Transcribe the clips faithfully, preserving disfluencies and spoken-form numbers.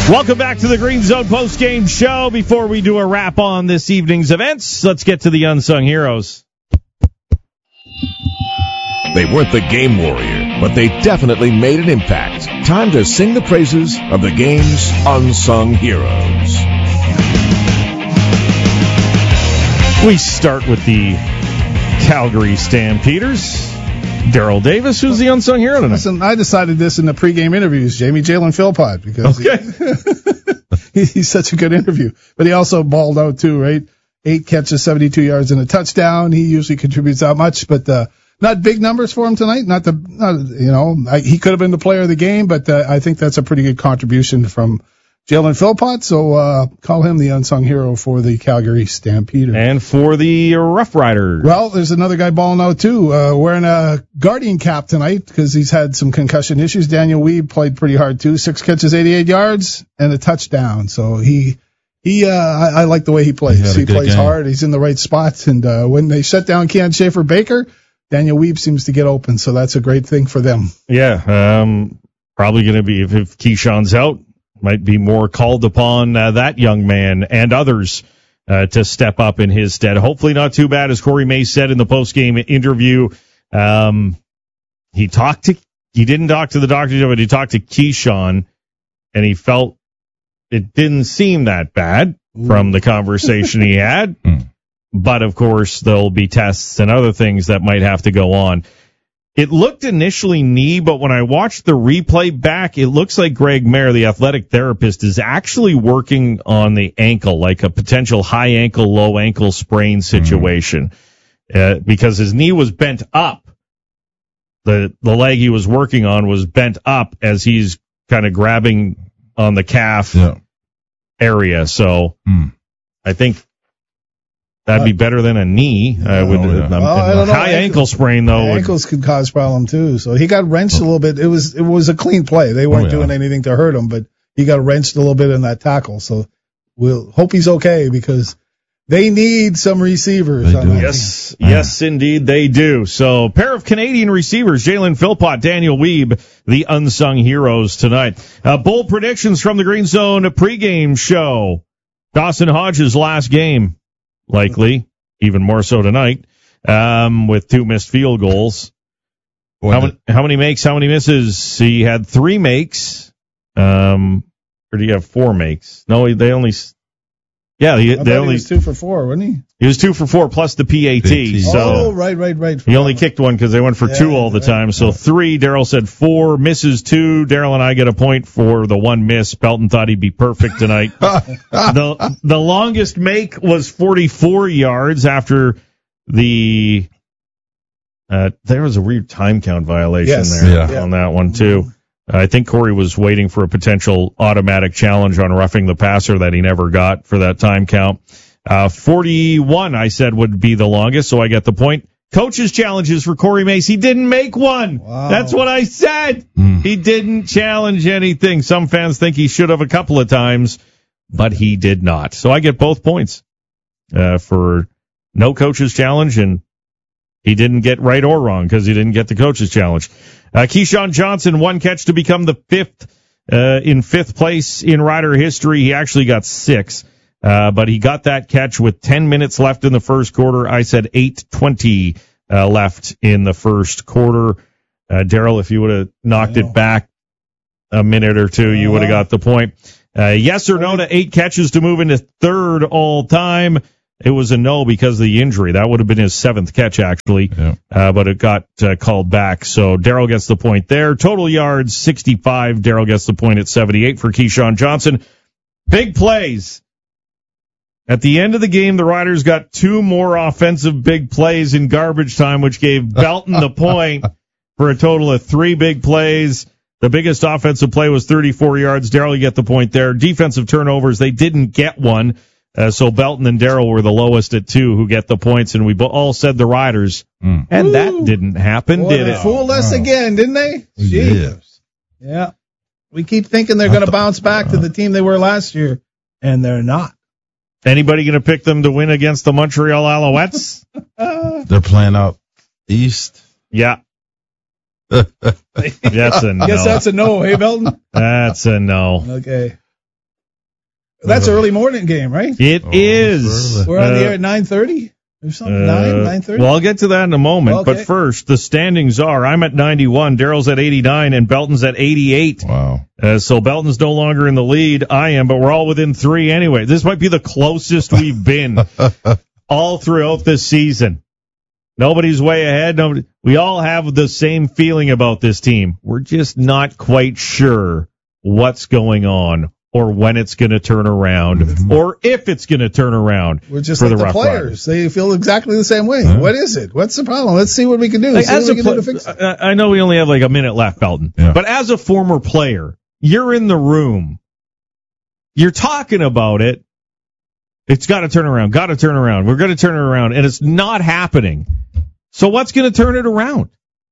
Welcome back to the Green Zone postgame show. Before we do a wrap on this evening's events, let's get to the unsung heroes. They weren't the game warrior, but they definitely made an impact. Time to sing the praises of the game's unsung heroes. We start with the Calgary Stampeders. Daryl Davis, who's the unsung hero tonight? Listen, I decided this in the pregame interviews, Jamie Jalen Philpott, because okay. he, he's such a good interview. But he also balled out too, right? Eight catches, seventy-two yards, and a touchdown. He usually contributes that much, but uh, not big numbers for him tonight. Not the, not you know, I, he could have been the player of the game, but uh, I think that's a pretty good contribution from Jalen Philpott. So uh, call him the unsung hero for the Calgary Stampeders. And for the Rough Riders. Well, there's another guy balling out too, uh, wearing a Guardian cap tonight because he's had some concussion issues. Daniel Weeb played pretty hard too. Six catches, eighty-eight yards, and a touchdown. So he, he, uh, I, I like the way he plays. He, he plays game. hard. He's in the right spots. And uh, when they shut down Keon Schaefer-Baker, Daniel Weeb seems to get open. So that's a great thing for them. Yeah, um, probably going to be, if, if Keyshawn's out, might be more called upon uh, that young man and others uh, to step up in his stead. Hopefully not too bad, as Corey May said in the post-game interview. Um, he talked to, he didn't talk to the doctor, but he talked to Keyshawn, and he felt it didn't seem that bad from the conversation he had. But, of course, there'll be tests and other things that might have to go on. It looked initially knee, but when I watched the replay back, it looks like Greg Mayer, the athletic therapist, is actually working on the ankle, like a potential high ankle, low ankle sprain situation, mm-hmm. uh, because his knee was bent up. The the leg he was working on was bent up as he's kind of grabbing on the calf yeah. area. So mm. I think that'd be better than a knee. Uh, with oh, yeah. a, well, I don't know. high ankle, ankle sprain, though. Ankles could cause problem, too. So he got wrenched a little bit. It was it was a clean play. They weren't oh, yeah. doing anything to hurt him, but he got wrenched a little bit in that tackle. So we'll hope he's okay because they need some receivers. They do. Yes, team. yes, indeed they do. So pair of Canadian receivers, Jalen Philpott, Daniel Weeb, the unsung heroes tonight. Uh, bold predictions from the Green Zone pregame show. Dawson Hodges' last game. Likely, even more so tonight, um, with two missed field goals. Boy, how, many, how many makes, how many misses? He had three makes. Um, or do you have four makes? No, they only, yeah, they, I they only. He was two for four, wasn't he? He was two for four plus the P A T. P A T. So oh, right, right, right. He only kicked one because they went for yeah, two all the right, time. So right. three, Daryl said four, misses two. Daryl and I get a point for the one miss. Belton thought he'd be perfect tonight. the the longest make was forty-four yards after the, uh, there was a weird time count violation yes. there yeah. on that one too. I think Corey was waiting for a potential automatic challenge on roughing the passer that he never got for that time count. Uh, forty-one, I said, would be the longest, so I get the point. Coach's challenges for Corey Mace. He didn't make one. Wow. That's what I said. Mm. He didn't challenge anything. Some fans think he should have a couple of times, but he did not. So I get both points uh, for no coach's challenge, and he didn't get right or wrong because he didn't get the coach's challenge. Uh, Keyshawn Johnson, one catch to become the fifth uh, in fifth place in Rider history. He actually got six. Uh, but he got that catch with ten minutes left in the first quarter. I said eight twenty uh, left in the first quarter. Uh, Daryl, if you would have knocked it back a minute or two, you would have got the point. Uh, yes or no to eight catches to move into third all time. It was a no because of the injury. That would have been his seventh catch, actually, yeah. uh, but it got uh, called back. So Daryl gets the point there. Total yards, sixty-five. Daryl gets the point at seventy-eight for Keyshawn Johnson. Big plays. At the end of the game, the Riders got two more offensive big plays in garbage time, which gave Belton the point for a total of three big plays. The biggest offensive play was thirty-four yards. Daryl, you get the point there. Defensive turnovers, they didn't get one. Uh, so Belton and Daryl were the lowest at two who get the points, and we bo- all said the Riders. Mm. And Ooh. that didn't happen, Boy, did it? Fooled us oh. again, didn't they? Yes. Yeah. We keep thinking they're going to bounce back uh, to the team they were last year, and they're not. Anybody going to pick them to win against the Montreal Alouettes? They're playing out east. Yeah. That's a no. Guess that's a no, hey, Belton? That's a no. Okay. That's early morning game, right? It oh, is. We're on uh, the air at nine thirty or something. Uh, nine, nine thirty. Well, I'll get to that in a moment. Okay. But first, the standings are: I'm at ninety-one, Daryl's at eighty-nine, and Belton's at eighty-eight. Wow. Uh, so Belton's no longer in the lead. I am, but we're all within three anyway. This might be the closest we've been all throughout this season. Nobody's way ahead. Nobody, we all have the same feeling about this team. We're just not quite sure what's going on or when it's going to turn around mm-hmm. or if it's going to turn around. We're just for like the, the players. Riders. They feel exactly the same way. Mm-hmm. What is it? What's the problem? Let's see what we can do. Like, see as what we a can pl- do to fix it. I know we only have like a minute left, Belton. Yeah. But as a former player, you're in the room. You're talking about it. It's got to turn around. Got to turn around. We're going to turn it around. And it's not happening. So what's going to turn it around?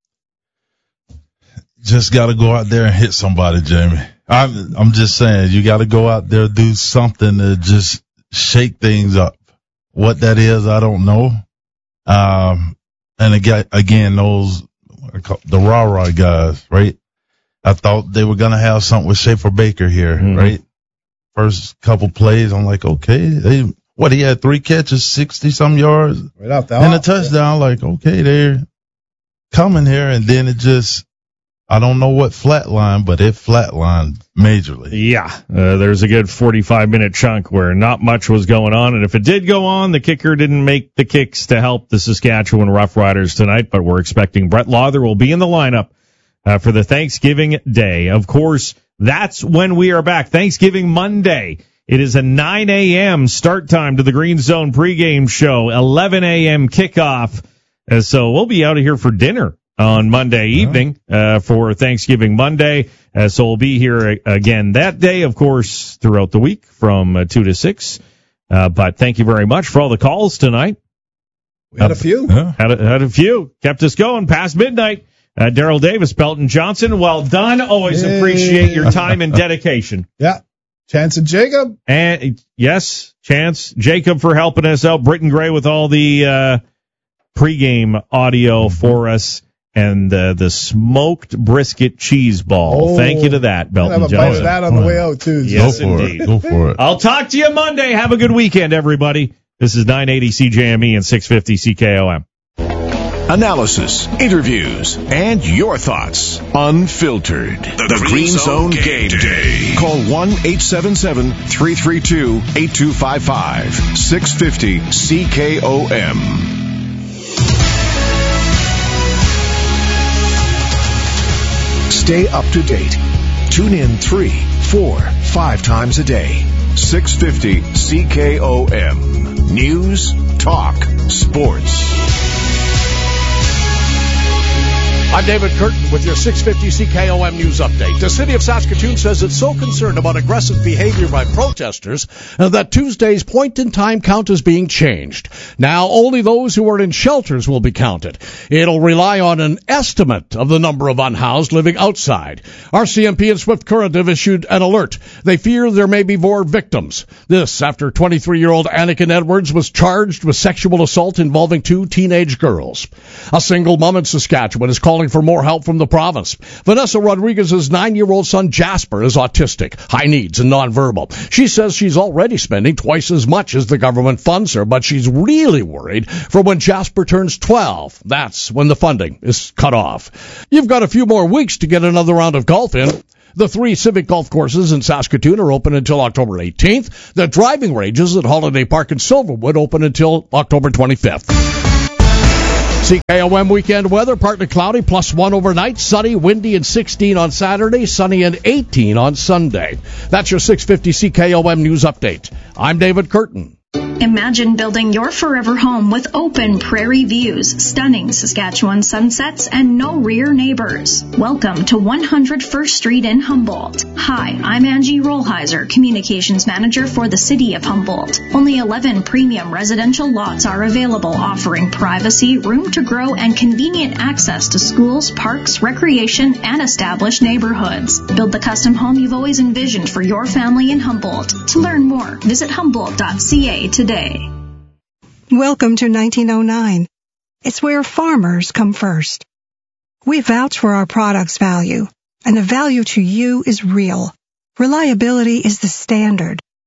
Just got to go out there and hit somebody, Jamie. I'm, I'm just saying, you got to go out there, do something to just shake things up. What that is, I don't know. Um, and again, again, those, the rah-rah guys, right? I thought they were going to have something with Schaefer Baker here, mm-hmm. right? First couple plays, I'm like, okay, they, what, he had three catches, sixty-some yards, right out the and a touchdown, yeah. Like, okay, they're coming here, and then it just, I don't know what flatline, but it flatlined majorly. Yeah, uh, there's a good forty-five minute chunk where not much was going on, and if it did go on, the kicker didn't make the kicks to help the Saskatchewan Roughriders tonight, but we're expecting Brett Lawther will be in the lineup uh, for the Thanksgiving Day. Of course, that's when we are back, Thanksgiving Monday. It is a nine a.m. start time to the Green Zone pregame show, eleven a.m. kickoff, uh, so we'll be out of here for dinner on Monday evening uh, for Thanksgiving Monday. Uh, so we'll be here again that day, of course, throughout the week from uh, two to six. Uh, but thank you very much for all the calls tonight. We had uh, a few. Uh, had, a, had a few. Kept us going past midnight. Uh, Daryl Davis, Belton Johnson, well done. Always Yay. Appreciate your time and dedication. Yeah. Chance and Jacob. And yes, Chance, Jacob for helping us out. Britton Gray with all the uh, pregame audio for us. And uh, the smoked brisket cheese ball. Oh, Thank you to that, Belton Johnson. Have a bite of that on the way out, too. Yes, Go for indeed. It. Go for it. I'll talk to you Monday. Have a good weekend, everybody. This is nine eighty C J M E and six fifty C K O M. Analysis, interviews, and your thoughts unfiltered. The, the Green, Green Zone Game Day. Day. Call one eight seven seven, three three two, eight two five five. six fifty C K O M. Stay up to date. Tune in three, four, five times a day. six fifty C K O M. News, talk, sports. I'm David Curtin with your six fifty C K O M News Update. The city of Saskatoon says it's so concerned about aggressive behavior by protesters that Tuesday's point-in-time count is being changed. Now, only those who are in shelters will be counted. It'll rely on an estimate of the number of unhoused living outside. R C M P and Swift Current have issued an alert. They fear there may be more victims. This after twenty-three-year-old Anakin Edwards was charged with sexual assault involving two teenage girls. A single mom in Saskatchewan is calling for more help from the province. Vanessa Rodriguez's nine-year-old son Jasper is autistic, high needs, and nonverbal. She says she's already spending twice as much as the government funds her, but she's really worried for when Jasper turns twelve. That's when the funding is cut off. You've got a few more weeks to get another round of golf in. The three Civic golf courses in Saskatoon are open until October eighteenth. The driving ranges at Holiday Park and Silverwood open until October twenty-fifth. C K O M weekend weather, partly cloudy, plus one overnight, sunny, windy, and sixteen on Saturday, sunny and eighteen on Sunday. That's your six fifty C K O M News Update. I'm David Curtin. Imagine building your forever home with open prairie views, stunning Saskatchewan sunsets, and no rear neighbors. Welcome to one hundred First Street in Humboldt. Hi, I'm Angie Rollheiser, Communications Manager for the City of Humboldt. Only eleven premium residential lots are available, offering privacy, room to grow, and convenient access to schools, parks, recreation, and established neighborhoods. Build the custom home you've always envisioned for your family in Humboldt. To learn more, visit humboldt dot c a today. Welcome to nineteen oh nine. It's where farmers come first. We vouch for our product's value, and the value to you is real. Reliability is the standard.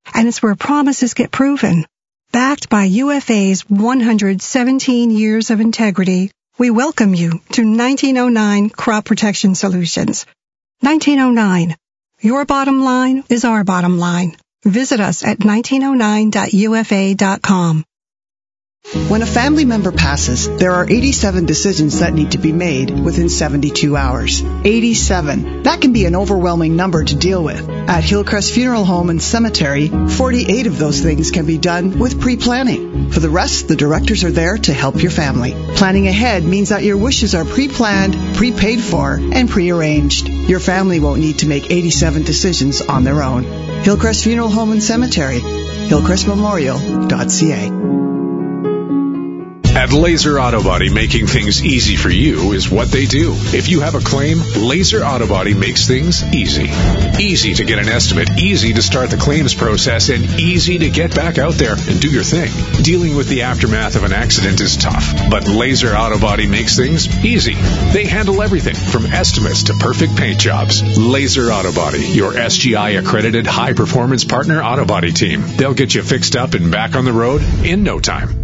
and it's where promises get proven. Backed by U F A's one hundred seventeen years of integrity, we welcome you to nineteen oh nine Crop Protection Solutions. nineteen oh nine. Your bottom line is our bottom line. Visit us at nineteen oh nine dot U F A dot com. When a family member passes, there are eighty-seven decisions that need to be made within seventy-two hours. eighty-seven. That can be an overwhelming number to deal with. At Hillcrest Funeral Home and Cemetery, forty-eight of those things can be done with pre-planning. For the rest, the directors are there to help your family. Planning ahead means that your wishes are pre-planned, pre-paid for, and pre-arranged. Your family won't need to make eighty-seven decisions on their own. Hillcrest Funeral Home and Cemetery, hillcrest memorial dot c a. At Laser Auto Body, making things easy for you is what they do. If you have a claim, Laser Auto Body makes things easy. Easy to get an estimate, easy to start the claims process, and easy to get back out there and do your thing. Dealing with the aftermath of an accident is tough, but Laser Auto Body makes things easy. They handle everything from estimates to perfect paint jobs. Laser Auto Body, your S G I-accredited high-performance partner auto body team. They'll get you fixed up and back on the road in no time.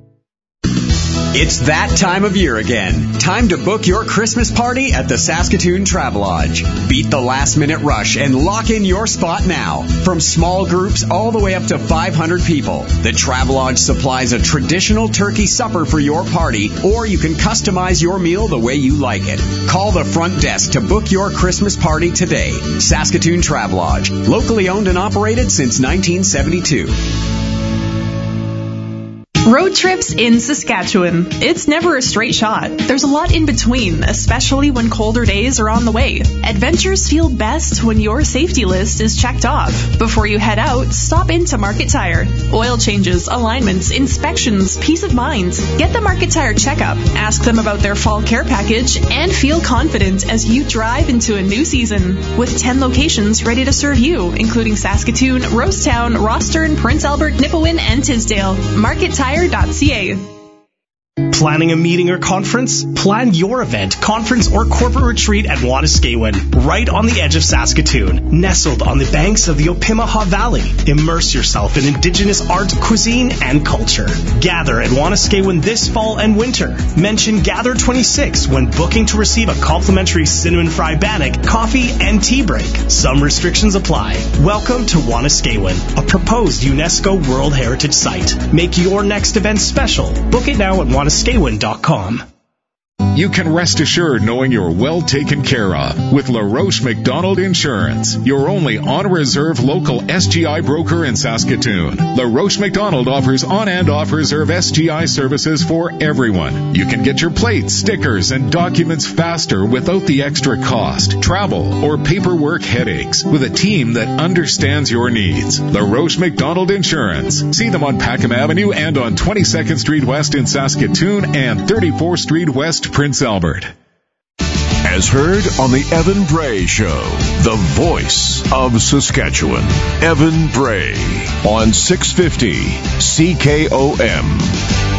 It's that time of year again. Time to book your Christmas party at the Saskatoon Travelodge. Beat the last-minute rush and lock in your spot now. From small groups all the way up to five hundred people, the Travelodge supplies a traditional turkey supper for your party, or you can customize your meal the way you like it. Call the front desk to book your Christmas party today. Saskatoon Travelodge, locally owned and operated since nineteen seventy-two. Road trips in Saskatchewan. It's never a straight shot. There's a lot in between, especially when colder days are on the way. Adventures feel best when your safety list is checked off. Before you head out, stop into Market Tire. Oil changes, alignments, inspections, peace of mind. Get the Market Tire checkup, ask them about their fall care package, and feel confident as you drive into a new season. With ten locations ready to serve you, including Saskatoon, Rosetown, Rostern, Prince Albert, Nipawin, and Tisdale. Market Tire dot c a. Planning a meeting or conference? Plan your event, conference, or corporate retreat at Wanuskewin, right on the edge of Saskatoon, nestled on the banks of the Opimihaw Valley. Immerse yourself in Indigenous art, cuisine, and culture. Gather at Wanuskewin this fall and winter. Mention Gather twenty-six when booking to receive a complimentary cinnamon fry bannock, coffee, and tea break. Some restrictions apply. Welcome to Wanuskewin, a proposed UNESCO World Heritage Site. Make your next event special. Book it now at Wanuskewin dot com. You can rest assured knowing you're well taken care of with LaRoche McDonald Insurance, your only on-reserve local S G I broker in Saskatoon. LaRoche McDonald offers on- and off-reserve S G I services for everyone. You can get your plates, stickers, and documents faster without the extra cost, travel, or paperwork headaches with a team that understands your needs. LaRoche McDonald Insurance. See them on Packham Avenue and on twenty-second Street West in Saskatoon and thirty-fourth Street West, Prince Albert. As heard on the Evan Bray Show, the voice of Saskatchewan. Evan Bray on six fifty C K O M.